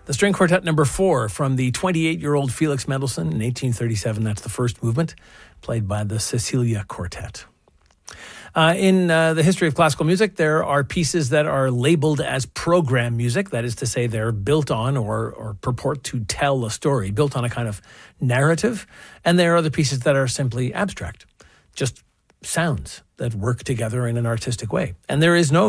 The string quartet number 4 from the 28-year-old Felix Mendelssohn in 1837. That's the first movement, played by the Cecilia Quartet. In the history of classical music, there are pieces that are labeled as program music. That is to say, they're built on or purport to tell a story, built on a kind of narrative. And there are other pieces that are simply abstract, just sounds that work together in an artistic way. And there is no